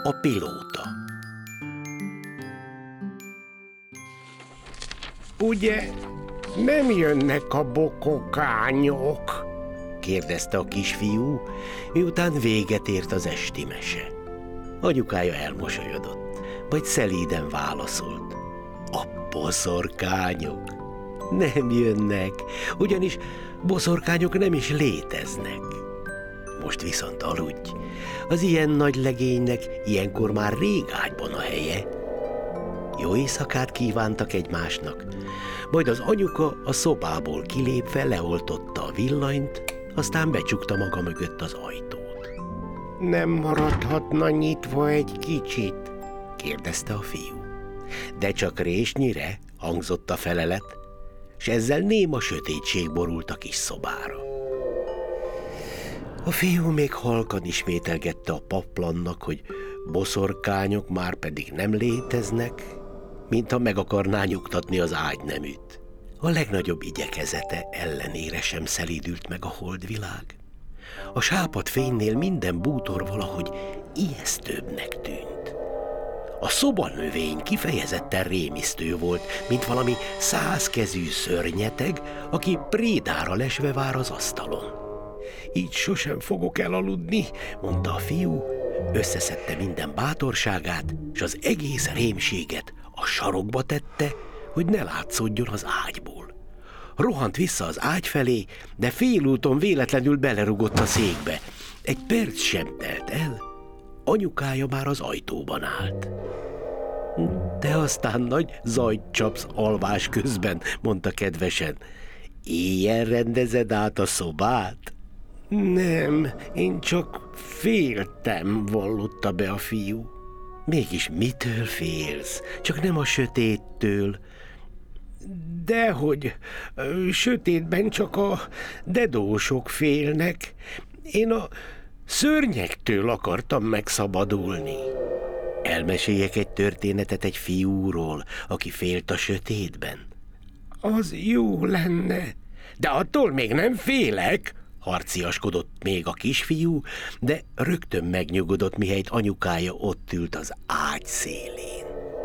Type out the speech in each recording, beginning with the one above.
A pilóta. Ugye nem jönnek a bokokányok? Kérdezte a kisfiú, miután véget ért az esti mese. Anyukája elmosolyodott, majd szelíden válaszolt. A boszorkányok nem jönnek, ugyanis boszorkányok nem is léteznek. Most viszont aludj, az ilyen nagy legénynek ilyenkor már rég ágyban a helye. Jó éjszakát kívántak egymásnak, majd az anyuka a szobából kilépve leoltotta a villanyt, aztán becsukta maga mögött az ajtót. Nem maradhatna nyitva egy kicsit? Kérdezte a fiú. De csak résnyire, hangzott a felelet, s ezzel néma sötétség borult a kis szobára. A fiú még halkan ismételgette a paplannak, hogy boszorkányok már pedig nem léteznek, mintha meg akarná nyugtatni az ágyneműt. A legnagyobb igyekezete ellenére sem szelídült meg a holdvilág. A sápadt fénynél minden bútor valahogy ijesztőbbnek tűnt. A szobanövény kifejezetten rémisztő volt, mint valami 100 kezű szörnyeteg, aki prédára lesve vár az asztalon. Így sosem fogok elaludni, mondta a fiú, összeszedte minden bátorságát, és az egész rémséget a sarokba tette, hogy ne látszódjon az ágyból. Rohant vissza az ágy felé, de félúton véletlenül belerugott a székbe. Egy perc sem telt el, anyukája már az ajtóban állt. Te aztán nagy zajt csapsz alvás közben, mondta kedvesen. Éjjel rendezed át a szobát? Nem, én csak féltem, vallotta be a fiú. Mégis mitől félsz? Csak nem a sötéttől. Dehogy, sötétben csak a dedósok félnek. Én a szörnyektől akartam megszabadulni. Elmeséljek egy történetet egy fiúról, aki félt a sötétben? Az jó lenne, de attól még nem félek, harciaskodott még a kisfiú, de rögtön megnyugodott, mihelyt anyukája ott ült az ágy szélén.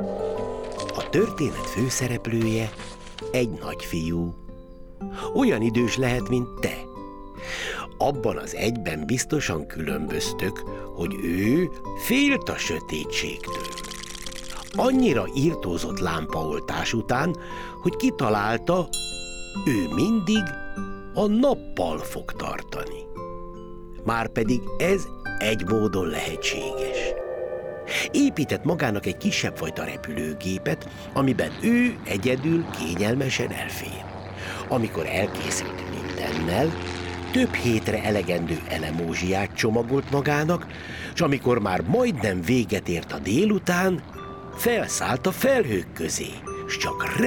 A történet főszereplője egy nagyfiú. Olyan idős lehet, mint te. Abban az egyben biztosan különböztök, hogy ő félt a sötétségtől. Annyira irtózott lámpaoltás után, hogy kitalálta, ő mindig a nappal fog tartani. Márpedig ez egy módon lehetséges. Épített magának egy kisebb fajta repülőgépet, amiben ő egyedül kényelmesen elfér. Amikor elkészült mindennel, több hétre elegendő elemózsiát csomagolt magának, és amikor már majdnem véget ért a délután, felszállt a felhők közé, s csak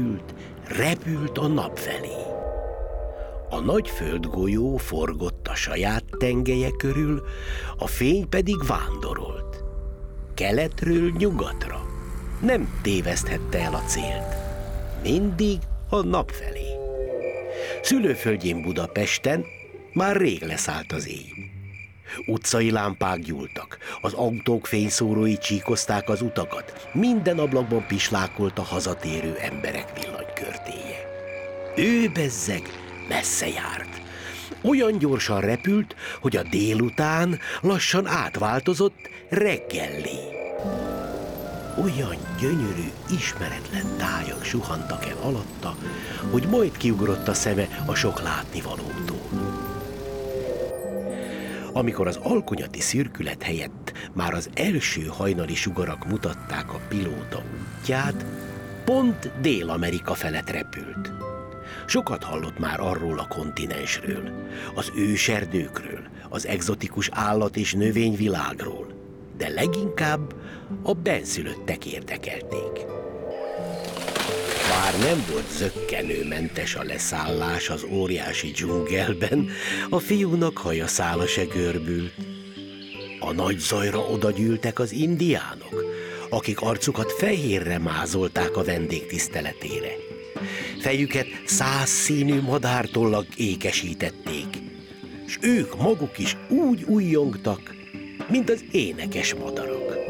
repült a nap felé. A nagy földgolyó forgott a saját tengelye körül, a fény pedig vándorolt. Keletről nyugatra. Nem téveszthette el a célt. Mindig a nap felé. Szülőföldjén Budapesten már rég leszállt az éj. Utcai lámpák gyúltak, az autók fényszórói csíkozták az utakat, minden ablakban pislákolt a hazatérő emberek villanykörtéje. Ő bezzeg messze járt. Olyan gyorsan repült, hogy a délután lassan átváltozott reggellé. Olyan gyönyörű, ismeretlen tájak suhantak el alatta, hogy majd kiugrott a szeme a sok látnivalótól. Amikor az alkonyati szürkület helyett már az első hajnali sugarak mutatták a pilóta útját, pont Dél-Amerika felett repült. Sokat hallott már arról a kontinensről, az őserdőkről, az egzotikus állat- és növényvilágról, de leginkább a benszülöttek érdekelték. Bár nem volt zökkenőmentes a leszállás az óriási dzsungelben, a fiúnak haja szála se görbült. A nagy zajra odagyűltek az indiánok, akik arcukat fehérre mázolták a vendég tiszteletére. Fejüket 100 színű madártollag ékesítették, s ők maguk is úgy ujjongtak, mint az énekes madarak.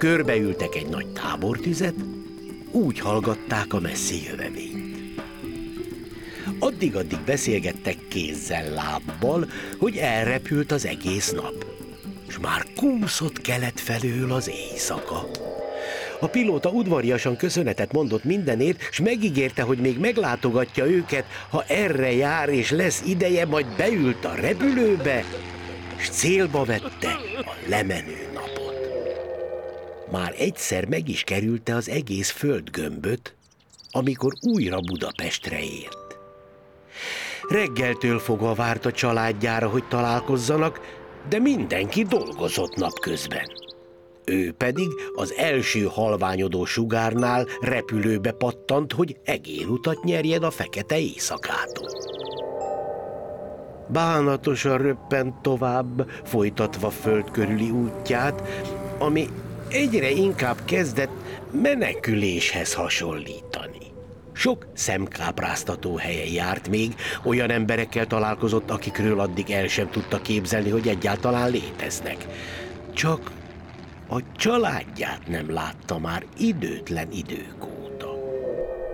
körbeültek egy nagy tábortüzet, úgy hallgatták a messzi jövevényt. Addig-addig beszélgettek kézzel, lábbal, hogy elrepült az egész nap, s már kúszott kelet felől az éjszaka. A pilóta udvariasan köszönetet mondott mindenért, s megígérte, hogy még meglátogatja őket, ha erre jár és lesz ideje, majd beült a repülőbe, s célba vette a lemenő napot. Már egyszer meg is kerülte az egész földgömböt, amikor újra Budapestre ért. Reggeltől fogva várt a családjára, hogy találkozzanak, de mindenki dolgozott napközben. Ő pedig az első halványodó sugárnál repülőbe pattant, hogy egérutat nyerjen a fekete éjszakától. Bánatosan röppent tovább, folytatva föld körüli útját, ami egyre inkább kezdett meneküléshez hasonlítani. Sok szemkápráztató helyen járt még, olyan emberekkel találkozott, akikről addig el sem tudta képzelni, hogy egyáltalán léteznek. Csak a családját nem látta már időtlen idők óta.